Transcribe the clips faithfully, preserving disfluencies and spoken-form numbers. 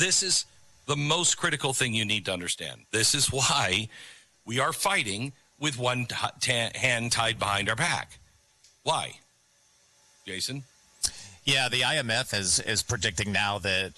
this is the most critical thing you need to understand. This is why we are fighting with one t- t- hand tied behind our back. Why? Jason? Yeah, the I M F is, is predicting now that,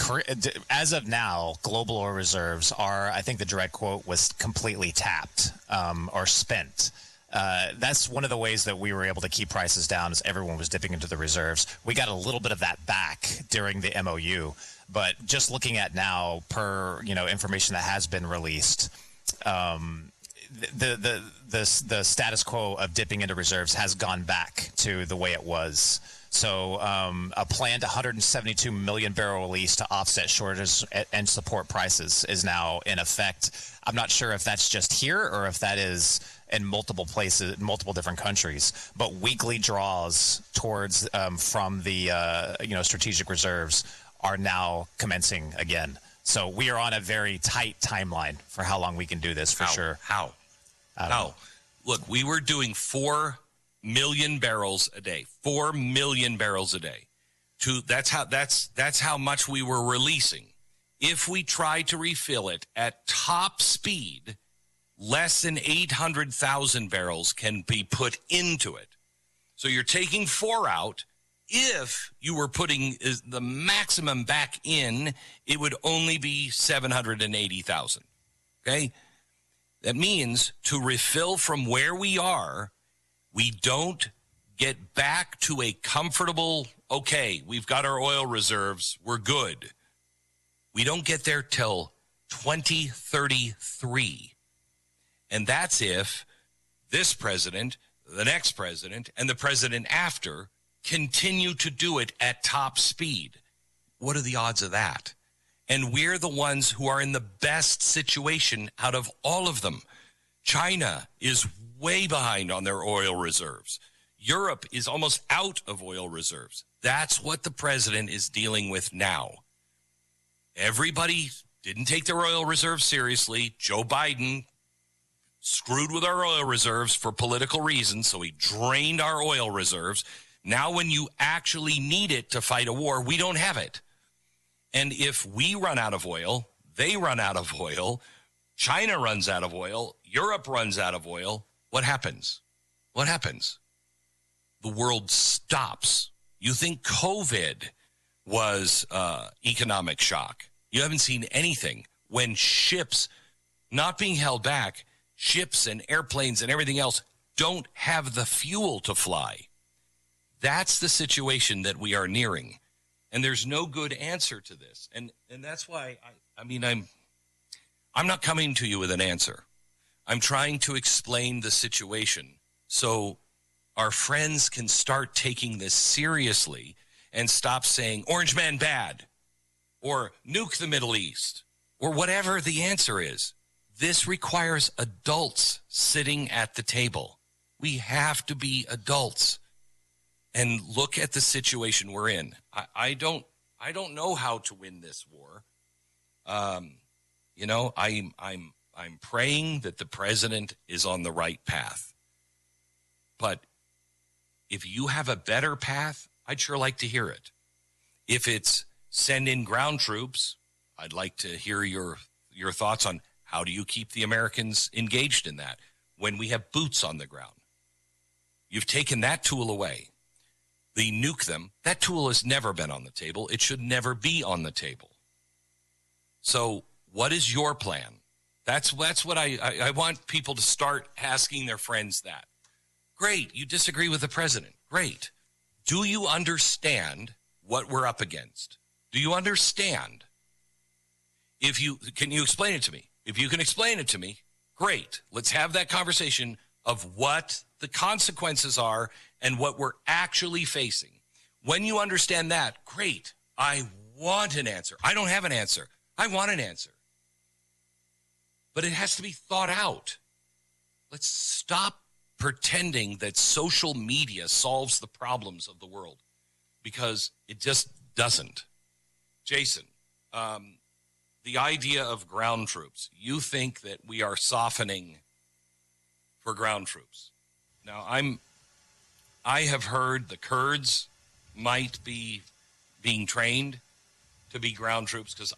as of now, global oil reserves are, I think the direct quote was completely tapped um, or spent. Uh, that's one of the ways that we were able to keep prices down as everyone was dipping into the reserves. We got a little bit of that back during the M O U, but just looking at now per, you know, information that has been released, um, the, the, the, the status quo of dipping into reserves has gone back to the way it was. So um, a planned one hundred seventy-two million barrel release to offset shortages and support prices is now in effect. I'm not sure if that's just here or if that is in multiple places, multiple different countries. But weekly draws towards um, from the uh, you know strategic reserves are now commencing again. So we are on a very tight timeline for how long we can do this for how? sure. How? How? Know. Look, we were doing four million barrels a day. Four million barrels a day. To that's how that's that's how much we were releasing. If we try to refill it at top speed, less than eight hundred thousand barrels can be put into it. So you're taking four out. If you were putting the maximum back in, it would only be seven hundred eighty thousand. Okay? That means to refill from where we are, we don't get back to a comfortable, okay, we've got our oil reserves, we're good. We don't get there till twenty thirty-three. And that's if this president, the next president, and the president after continue to do it at top speed. What are the odds of that? And we're the ones who are in the best situation out of all of them. China is way behind on their oil reserves. Europe is almost out of oil reserves. That's what the president is dealing with now. Everybody didn't take their oil reserves seriously. Joe Biden screwed with our oil reserves for political reasons, so he drained our oil reserves. Now when you actually need it to fight a war, we don't have it. And if we run out of oil, they run out of oil, China runs out of oil, Europe runs out of oil, what happens? What happens? The world stops. You think COVID was uh, economic shock. You haven't seen anything when ships not being held back, ships and airplanes and everything else don't have the fuel to fly. That's the situation that we are nearing. And there's no good answer to this. And and that's why, I, I mean, I'm I'm not coming to you with an answer. I'm trying to explain the situation so our friends can start taking this seriously and stop saying, Orange Man bad, or nuke the Middle East, or whatever the answer is. This requires adults sitting at the table. We have to be adults and look at the situation we're in. I, I don't I don't know how to win this war. Um, you know, I'm I'm I'm praying that the president is on the right path. But if you have a better path, I'd sure like to hear it. If it's send in ground troops, I'd like to hear your your thoughts on how do you keep the Americans engaged in that when we have boots on the ground. You've taken that tool away. The nuke them, that tool has never been on the table. It should never be on the table. So what is your plan? That's that's what I, I, I want people to start asking their friends that. Great, you disagree with the president. Great. Do you understand what we're up against? Do you understand? If you can you explain it to me? If you can explain it to me, great. Let's have that conversation of what the consequences are and what we're actually facing. When you understand that, great. I want an answer. I don't have an answer. I want an answer. But it has to be thought out. Let's stop pretending that social media solves the problems of the world, because it just doesn't. Jason, um, the idea of ground troops, you think that we are softening for ground troops. Now, I'm, I have heard the Kurds might be being trained to be ground troops, because